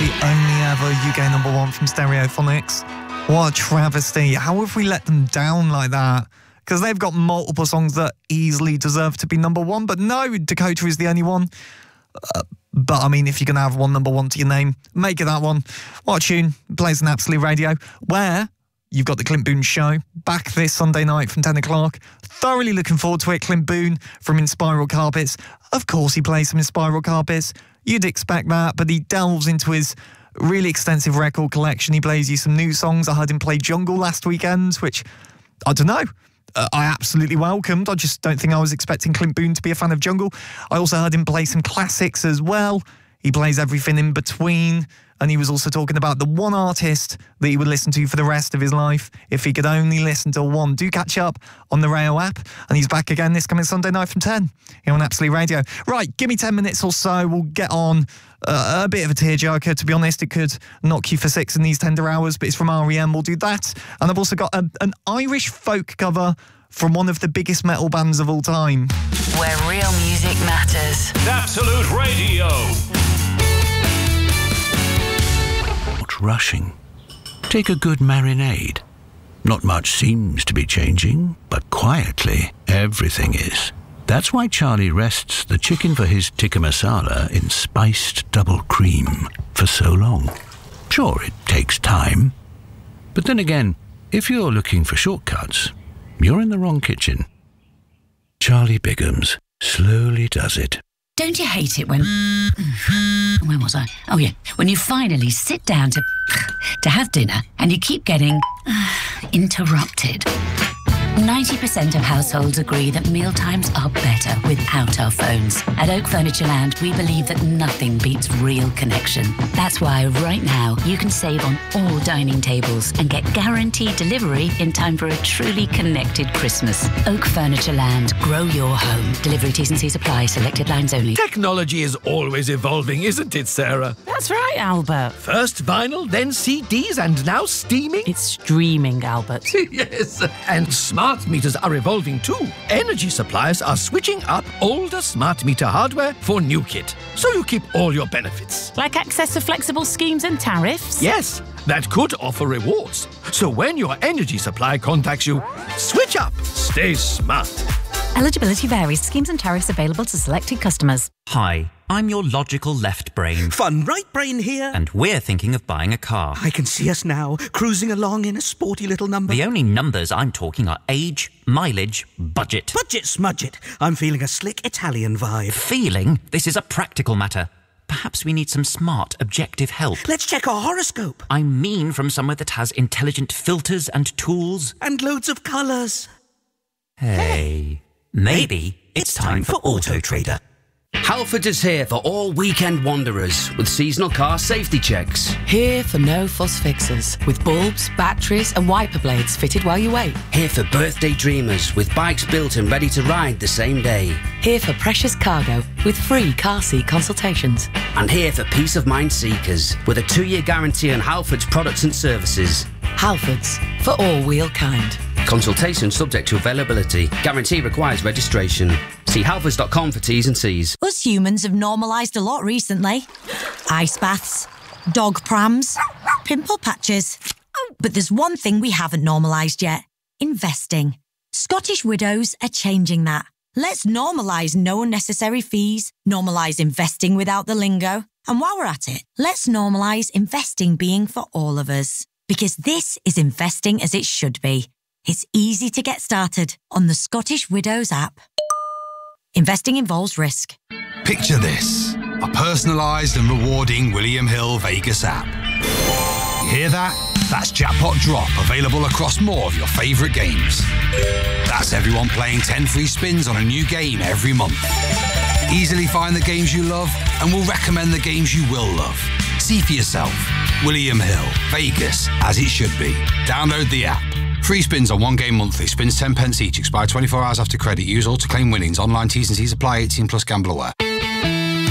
the only ever UK number one from Stereophonics. What a travesty. How have we let them down like that? Because they've got multiple songs that easily deserve to be number one, but no, Dakota is the only one. But I mean, if you're going to have one number one to your name, make it that one. What a tune plays on Absolute Radio, where you've got the Clint Boon Show back this Sunday night from 10 o'clock. Thoroughly looking forward to it. Clint Boon from Inspiral Carpets. Of course he plays some Inspiral Carpets. You'd expect that, but he delves into his really extensive record collection. He plays you some new songs. I heard him play Jungle last weekend, which, I don't know, I absolutely welcomed. I just don't think I was expecting Clint Boon to be a fan of Jungle. I also heard him play some classics as well. He plays everything in between. And he was also talking about the one artist that he would listen to for the rest of his life if he could only listen to one. Do catch up on the Rayo app. And he's back again this coming Sunday night from 10 here on Absolute Radio. Right, give me 10 minutes or so. We'll get on a bit of a tearjerker. To be honest, it could knock you for 6 in these tender hours, but it's from R.E.M. We'll do that. And I've also got an Irish folk cover from one of the biggest metal bands of all time. Where real music matters. Absolute Radio. Rushing. Take a good marinade. Not much seems to be changing, but quietly, everything is. That's why Charlie rests the chicken for his tikka masala in spiced double cream for so long. Sure, it takes time. But then again, if you're looking for shortcuts, you're in the wrong kitchen. Charlie Bigham's slowly does it. Don't you hate it when... Where was I? Oh, yeah. When you finally sit down to have dinner and you keep getting interrupted. 90% of households agree that mealtimes are better without our phones. At Oak Furniture Land, we believe that nothing beats real connection. That's why right now you can save on all dining tables and get guaranteed delivery in time for a truly connected Christmas. Oak Furniture Land. Grow your home. Delivery T's and C's apply. Selected lines only. Technology is always evolving, isn't it, Sarah? That's right, Albert. First vinyl, then CDs, and now streaming? It's streaming, Albert. Yes, and smart meters are evolving too. Energy suppliers are switching up older smart meter hardware for new kit, so you keep all your benefits. Like access to flexible schemes and tariffs? Yes, that could offer rewards. So when your energy supply contacts you, switch up. Stay smart. Eligibility varies. Schemes and tariffs available to selected customers. Hi, I'm your logical left brain. Fun right brain here. And we're thinking of buying a car. I can see us now, cruising along in a sporty little number. The only numbers I'm talking are age, mileage, budget. Budget smudget. I'm feeling a slick Italian vibe. Feeling? This is a practical matter. Perhaps we need some smart, objective help. Let's check our horoscope. I mean from somewhere that has intelligent filters and tools. And loads of colours. Hey. Maybe it's time for Auto Trader. Halford is here for all weekend wanderers with seasonal car safety checks. Here for no fuss fixes with bulbs, batteries and wiper blades fitted while you wait. Here for birthday dreamers with bikes built and ready to ride the same day. Here for precious cargo with free car seat consultations. And here for peace of mind seekers with a 2-year guarantee on Halford's products and services. Halfords, for all wheel kind. Consultation subject to availability. Guarantee requires registration. See halfords.com for T's and C's. Us humans have normalised a lot recently. Ice baths, dog prams, pimple patches. But there's one thing we haven't normalised yet. Investing. Scottish Widows are changing that. Let's normalise no unnecessary fees, normalise investing without the lingo. And while we're at it, let's normalise investing being for all of us. Because this is investing as it should be. It's easy to get started on the Scottish Widows app. Investing involves risk. Picture this, a personalised and rewarding William Hill Vegas app. You hear that? That's Jackpot Drop, available across more of your favourite games. That's everyone playing 10 free spins on a new game every month. Easily find the games you love and we'll recommend the games you will love. See for yourself. William Hill, Vegas, as it should be. Download the app. Free spins on one game monthly. Spins 10 pence each. Expire 24 hours after credit. Use all to claim winnings. Online T's and C's apply. 18 plus gamble aware.